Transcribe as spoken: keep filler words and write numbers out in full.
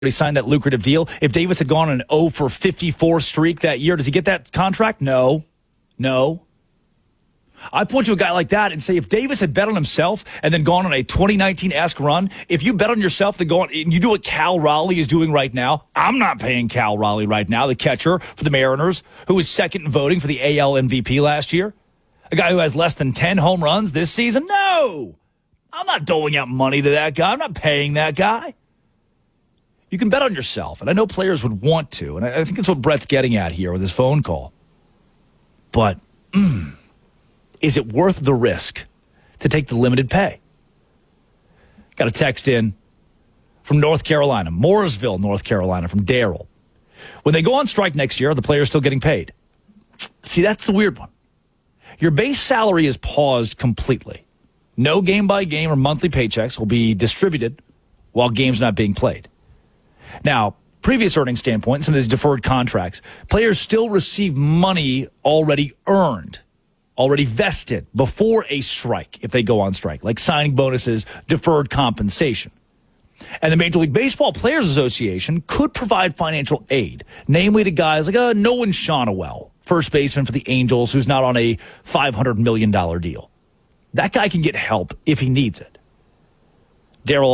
he signed that lucrative deal. If Davis had gone on an oh for fifty-four streak that year, does he get that contract? No. No. I point to a guy like that and say, if Davis had bet on himself and then gone on a twenty nineteen-esque run, if you bet on yourself to go on, and you do what Cal Raleigh is doing right now, I'm not paying Cal Raleigh right now, the catcher for the Mariners, who was second in voting for the A L M V P last year. A guy who has less than ten home runs this season? No. I'm not doling out money to that guy. I'm not paying that guy. You can bet on yourself, and I know players would want to, and I think that's what Brett's getting at here with his phone call. But mm, is it worth the risk to take the limited pay? Got a text in from North Carolina, Mooresville, North Carolina, from Daryl. When they go on strike next year, are the players still getting paid? See, that's the weird one. Your base salary is paused completely. No game-by-game or monthly paychecks will be distributed while games not being played. Now, previous earnings standpoint, some of these deferred contracts, players still receive money already earned, already vested before a strike if they go on strike, like signing bonuses, deferred compensation. And the Major League Baseball Players Association could provide financial aid, namely to guys like uh, Nolan Shonowell, first baseman for the Angels, who's not on a five hundred million dollars deal. That guy can get help if he needs it. Daryl